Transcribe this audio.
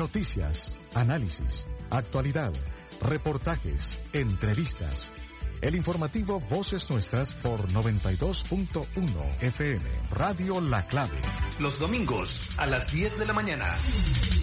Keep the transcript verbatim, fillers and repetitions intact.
Noticias, análisis, actualidad, reportajes, entrevistas. El informativo Voces Nuestras por noventa y dos punto uno F M, Radio La Clave. Los domingos a las diez de la mañana.